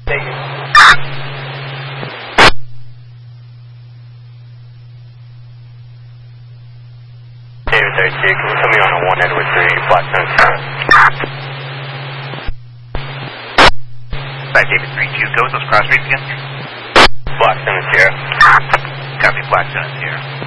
David 32, can you tell me on a 1 Edward 3, Black Sun Sierra? 5 David 32, go with those cross rates again. Black Sun Sierra. Copy, Black Sun Sierra.